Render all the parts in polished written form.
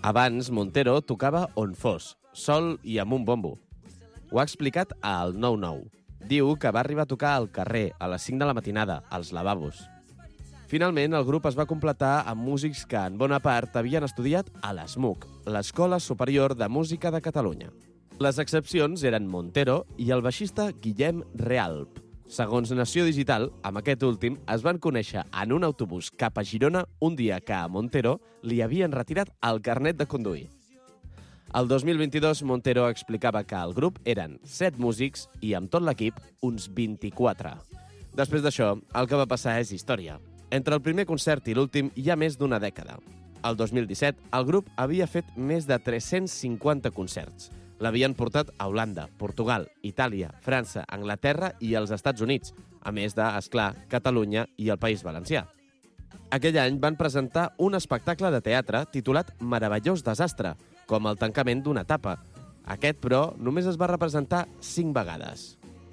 Abans, Montero tocava on fos, sol i amb un bombo. Ho ha explicat al 9-9. Diu que va arribar a tocar al carrer, a les 5 de la matinada, als lavabos. Finalment, el grup es va completar amb músics que, en bona part, havien estudiat a l'ESMUC, l'Escola Superior de Música de Catalunya. Les excepcions eren Montero i el baixista Guillem Realp. Segons Nació Digital, amb aquest últim es van conèixer en un autobús cap a Girona un dia que a Montero li havien retirat el carnet de conduir. El 2022, Montero explicava que al grup eren 7 músics i, amb tot l'equip, uns 24. Després d'això, el que va passar és història. Entre el primer concert i l'últim hi ha més d'una dècada. El 2017, el grup havia fet més de 350 concerts. L'havien portat a Holanda, Portugal, Itàlia, França, Anglaterra i els Estats Units, a més de, esclar, Catalunya i el País Valencià. Aquell any van presentar un espectacle de teatre titulat Meravellós desastre, com el tancament d'una etapa. Aquest, però, només es va representar 5 vegades.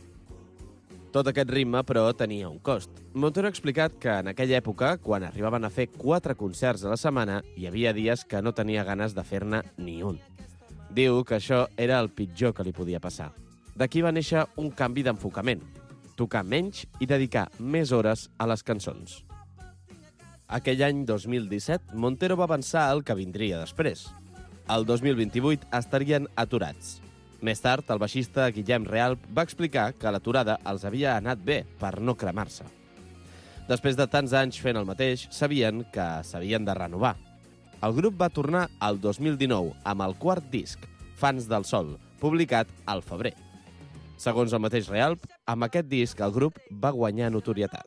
Tot aquest ritme, però, tenia un cost. Montero ha explicat que en aquella època, quan arribaven a fer 4 concerts a la setmana, hi havia dies que no tenia ganes de fer-ne ni un. Diu que això era el pitjor que li podia passar. D'aquí va néixer un canvi d'enfocament. Tocar menys i dedicar més hores a les cançons. Aquell any 2017, Montero va avançar el que vindria després. El 2028 estarien aturats. Més tard, el baixista Guillem Realp va explicar que l'aturada els havia anat bé per no cremar-se. Després de tants anys fent el mateix, sabien que s'havien de renovar. El grup va tornar al 2019 amb el 4º disc, Fans del Sol, publicat al febrer. Segons el mateix Realp, amb aquest disc el grup va guanyar notorietat.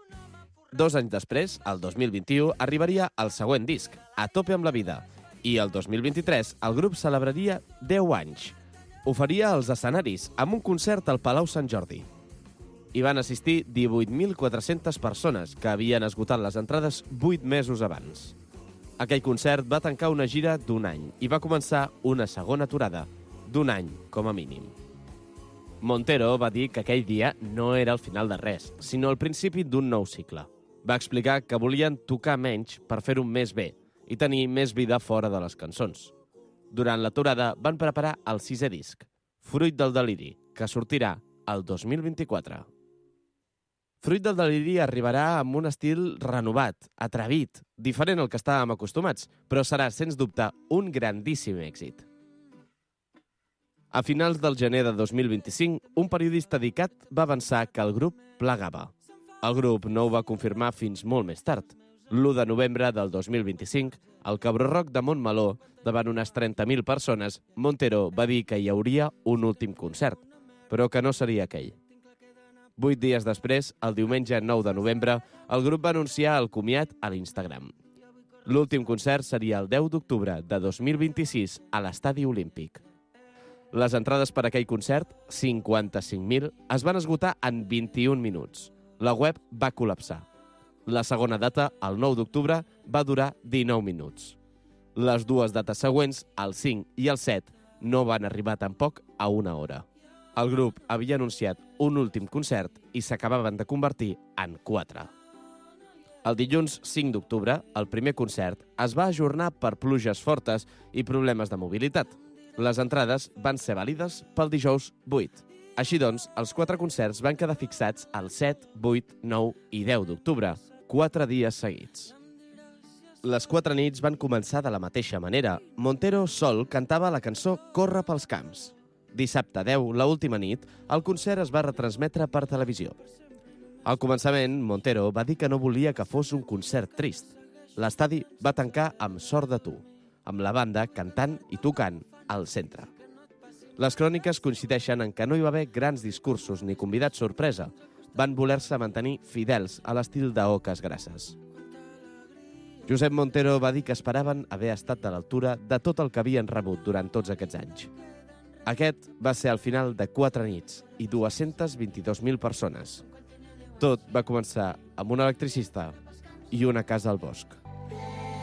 2 anys després, el 2021, arribaria el següent disc, A tope amb la vida, i el 2023 el grup celebraria 10 anys. Ho faria als escenaris, amb un concert al Palau Sant Jordi. Hi van assistir 18.400 persones, que havien esgotat les entrades 8 mesos abans. Aquell concert va tancar una gira d'1 any i va començar una segona aturada, d'1 any, com a mínim. Montero va dir que aquell dia no era el final de res, sinó el principi d'un nou cicle. Va explicar que volien tocar menys per fer-ho més bé i tenir més vida fora de les cançons. Durant l'aturada van preparar el 6è disc, Fruit del deliri, que sortirà el 2024. Fruit del deliri arribarà amb un estil renovat, atrevit, diferent al que estàvem acostumats, però serà, sens dubte, un grandíssim èxit. A finals del gener de 2025, un periodista dedicat va avançar que el grup plegava. El grup no ho va confirmar fins molt més tard. L'1 de novembre del 2025, al Cabró Rock de Montmeló, davant unes 30.000 persones, Montero va dir que hi hauria un últim concert, però que no seria aquell. 8 dies després, el diumenge 9 de novembre, el grup va anunciar el comiat a l'Instagram. L'últim concert seria el 10 d'octubre de 2026 a l'Estadi Olímpic. Les entrades per a aquell concert, 55.000, es van esgotar en 21 minuts. La web va col·lapsar. La segona data, el 9 d'octubre, va durar 19 minuts. Les 2 dates següents, el 5 i el 7, no van arribar tampoc a 1 hora. El grup havia anunciat un últim concert i s'acabaven de convertir en 4. El dilluns 5 d'octubre, el primer concert, es va ajornar per pluges fortes i problemes de mobilitat. Les entrades van ser vàlides pel dijous 8. Així doncs, els 4 concerts van quedar fixats el 7, 8, 9 i 10 d'octubre, 4 dies seguits. Les 4 nits van començar de la mateixa manera. Montero sol cantava la cançó Corre pels camps. Dissabte 10, l'última nit, el concert es va retransmetre per televisió. Al començament, Montero va dir que no volia que fos un concert trist. L'estadi va tancar amb Sort de tu, amb la banda cantant i tocant al centre. Les cròniques coincideixen en que no hi va haver grans discursos ni convidats sorpresa. Van voler-se mantenir fidels a l'estil d'Oques Grasses. Josep Montero va dir que esperaven haver estat a l'altura de tot el que havien rebut durant tots aquests anys. Aquest va ser el final de 4 nits i 222.000 persones. Tot va començar amb un electricista i una casa al bosc.